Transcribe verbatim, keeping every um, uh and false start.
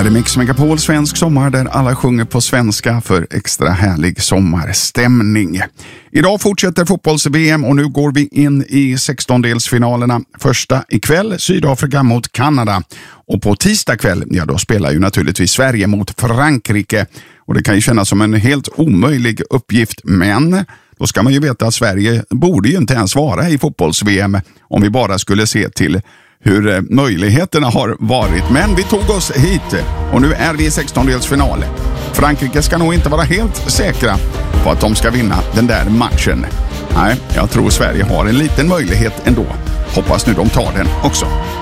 Här är Mix Megapol svensk sommar där alla sjunger på svenska för extra härlig sommarstämning. Idag fortsätter fotbolls-V M och nu går vi in i sextondelsfinalerna. Första ikväll Sydafrika mot Kanada. Och på tisdag kväll, ja då spelar ju naturligtvis Sverige mot Frankrike. Och det kan ju kännas som en helt omöjlig uppgift, men då ska man ju veta att Sverige borde ju inte ens vara i fotbolls-V M om vi bara skulle se till hur möjligheterna har varit. Men vi tog oss hit och nu är vi i sextondelsfinal. Frankrike ska nog inte vara helt säkra på att de ska vinna den där matchen. Nej, jag tror Sverige har en liten möjlighet ändå. Hoppas nu de tar den också.